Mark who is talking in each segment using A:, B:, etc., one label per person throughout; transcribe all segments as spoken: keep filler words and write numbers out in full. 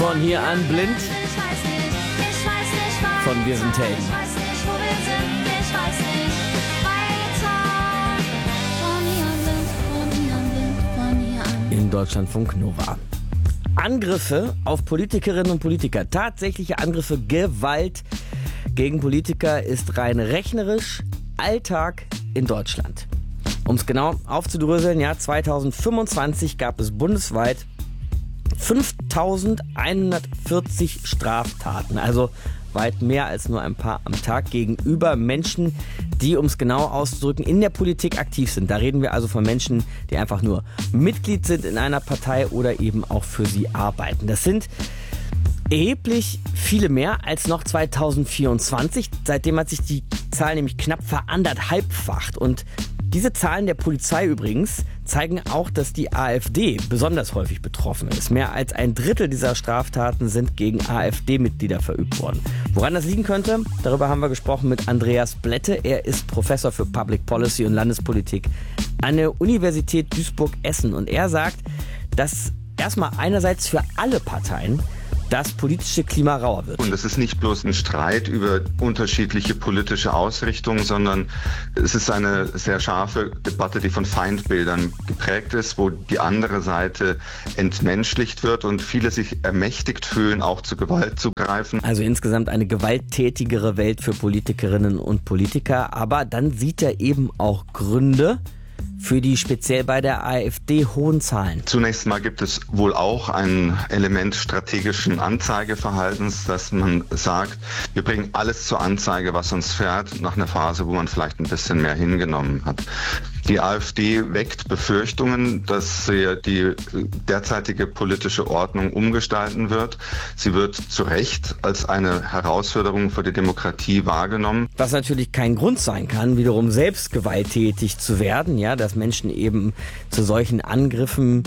A: Von hier an blind.
B: Ich weiß nicht, ich weiß nicht weiter.
A: Von Wir sind Helden.
B: Ich weiß nicht, wo wir sind, ich weiß nicht weiter. Von hier an blind, von hier an blind, von hier an.
A: In Deutschlandfunk Nova. Angriffe auf Politikerinnen und Politiker, tatsächliche Angriffe, Gewalt gegen Politiker ist rein rechnerisch Alltag in Deutschland. Um es genau aufzudröseln, ja, zweitausendfünfundzwanzig gab es bundesweit fünftausendeinhundertvierzig Straftaten, also weit mehr als nur ein paar am Tag gegenüber Menschen, die, um es genau auszudrücken, in der Politik aktiv sind. Da reden wir also von Menschen, die einfach nur Mitglied sind in einer Partei oder eben auch für sie arbeiten. Das sind erheblich viele mehr als noch zweitausendvierundzwanzig. Seitdem hat sich die Zahl nämlich knapp veranderthalbfacht. Und diese Zahlen der Polizei übrigens zeigen auch, dass die AfD besonders häufig betroffen ist. Mehr als ein Drittel dieser Straftaten sind gegen AfD-Mitglieder verübt worden. Woran das liegen könnte, darüber haben wir gesprochen mit Andreas Blätte. Er ist Professor für Public Policy und Landespolitik an der Universität Duisburg-Essen. Und er sagt, dass erstmal einerseits für alle Parteien das politische Klima rauer wird.
C: Und es ist nicht bloß ein Streit über unterschiedliche politische Ausrichtungen, sondern es ist eine sehr scharfe Debatte, die von Feindbildern geprägt ist, wo die andere Seite entmenschlicht wird und viele sich ermächtigt fühlen, auch zu Gewalt zu greifen.
A: Also insgesamt eine gewalttätigere Welt für Politikerinnen und Politiker. Aber dann sieht er eben auch Gründe für die speziell bei der AfD hohen Zahlen.
C: Zunächst mal gibt es wohl auch ein Element strategischen Anzeigeverhaltens, dass man sagt, wir bringen alles zur Anzeige, was uns fährt, nach einer Phase, wo man vielleicht ein bisschen mehr hingenommen hat. Die AfD weckt Befürchtungen, dass sie die derzeitige politische Ordnung umgestalten wird. Sie wird zu Recht als eine Herausforderung für die Demokratie wahrgenommen.
A: Was natürlich kein Grund sein kann, wiederum selbst gewalttätig zu werden, ja, dass Menschen eben zu solchen Angriffen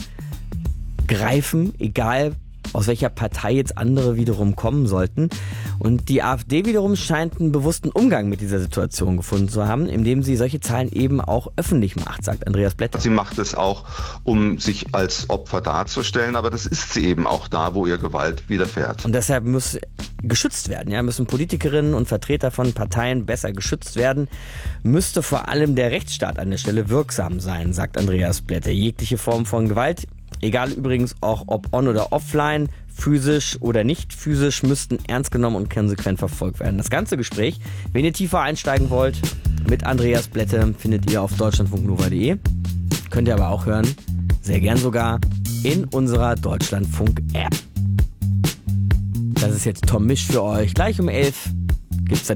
A: greifen, egal aus welcher Partei jetzt andere wiederum kommen sollten. Und die AfD wiederum scheint einen bewussten Umgang mit dieser Situation gefunden zu haben, indem sie solche Zahlen eben auch öffentlich macht, sagt Andreas Blätter.
C: Sie macht es auch, um sich als Opfer darzustellen, aber das ist sie eben auch da, wo ihr Gewalt widerfährt.
A: Und deshalb muss geschützt werden, ja, müssen Politikerinnen und Vertreter von Parteien besser geschützt werden, müsste vor allem der Rechtsstaat an der Stelle wirksam sein, sagt Andreas Blätter. Jegliche Form von Gewalt, egal übrigens auch ob on- oder offline, physisch oder nicht physisch, müssten ernst genommen und konsequent verfolgt werden. Das ganze Gespräch, wenn ihr tiefer einsteigen wollt, mit Andreas Blätte, findet ihr auf deutschlandfunknova punkt de. Könnt ihr aber auch hören, sehr gern sogar, in unserer Deutschlandfunk-App. Das ist jetzt Tom Misch für euch. Gleich um elf gibt's dann